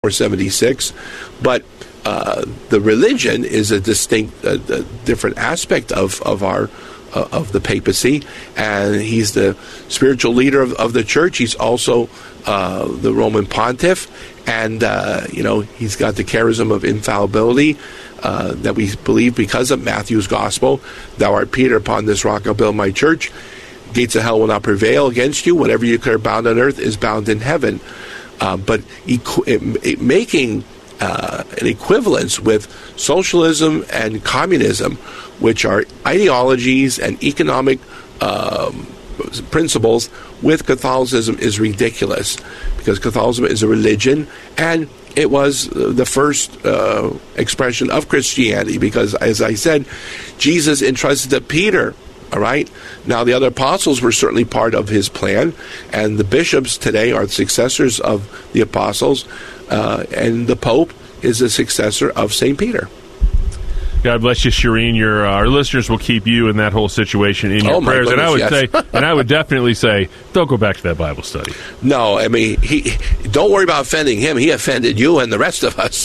476. But the religion is a distinct, different aspect of the papacy, and he's the spiritual leader of the church. He's also the Roman pontiff, and he's got the charism of infallibility that we believe because of Matthew's gospel. Thou art Peter, upon this rock I'll build my church. Gates of hell will not prevail against you. Whatever you declare bound on earth is bound in heaven. But making an equivalence with socialism and communism, which are ideologies and economic principles, with Catholicism is ridiculous, because Catholicism is a religion, and it was the first expression of Christianity, because, as I said, Jesus entrusted to Peter. All right. Now, the other apostles were certainly part of his plan, and the bishops today are successors of the apostles, and the Pope is a successor of St. Peter. God bless you, Shireen. Our listeners will keep you and that whole situation in your prayers. Goodness, and I would definitely say, don't go back to that Bible study. No, I mean, don't worry about offending him. He offended you and the rest of us.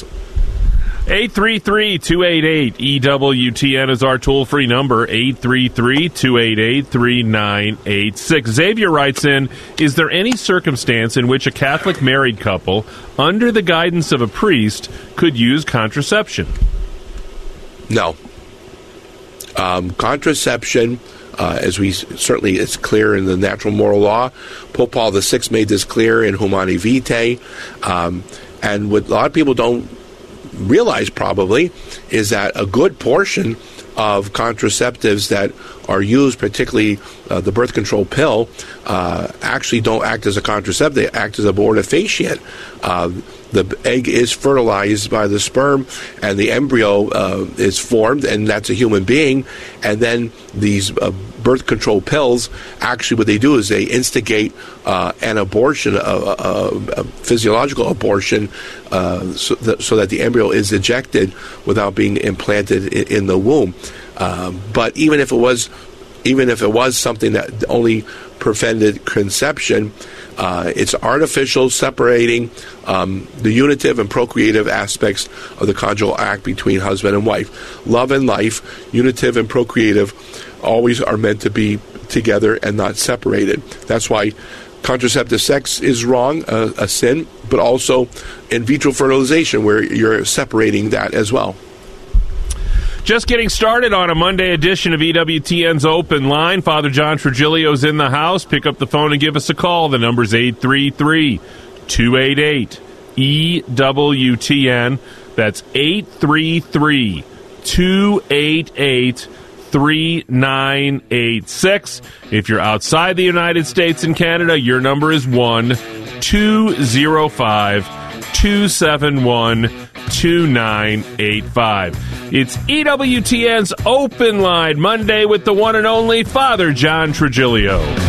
833-288-EWTN is our toll-free number, 833-288-3986. Xavier writes in, is there any circumstance in which a Catholic married couple, under the guidance of a priest, could use contraception? No. Contraception, as certainly it's clear in the natural moral law. Pope Paul VI made this clear in Humani Vitae. And what a lot of people don't realize probably is that a good portion of contraceptives that are used, particularly the birth control pill, actually don't act as a contraceptive. They act as abortifacient. The egg is fertilized by the sperm, and the embryo is formed, and that's a human being. And then these birth control pills, actually what they do is they instigate an abortion, a physiological abortion, so that the embryo is ejected without being implanted in the womb. But even if it was something that only prevented conception, it's artificial, separating the unitive and procreative aspects of the conjugal act between husband and wife. Love and life, unitive and procreative, always are meant to be together and not separated. That's why contraceptive sex is wrong, a sin, but also in vitro fertilization, where you're separating that as well. Just getting started on a Monday edition of EWTN's Open Line. Father John Trigilio's in the house. Pick up the phone and give us a call. The number's 833-288-EWTN. That's 833-288-3986. If you're outside the United States and Canada, your number is 1-205-271-2985. It's EWTN's Open Line Monday with the one and only Father John Trigilio.